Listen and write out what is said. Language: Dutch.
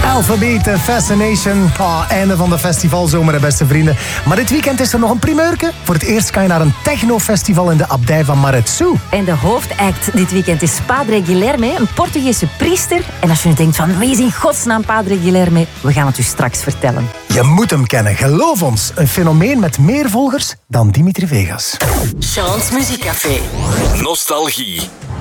Alphabet Fascination. Einde van de festivalzomer, beste vrienden. Maar dit weekend is er nog een primeurke. Voor het eerst kan je naar een technofestival in de abdij van Maretsu. En de hoofdact dit weekend is Padre Guilherme, een Portugese priester. En als je nu denkt van, wie is in godsnaam Padre Guilherme? We gaan het u straks vertellen. Je moet hem kennen, geloof ons. Een fenomeen met meer volgers dan Dimitri Vegas. Chance Muziekcafé. Nostalgie.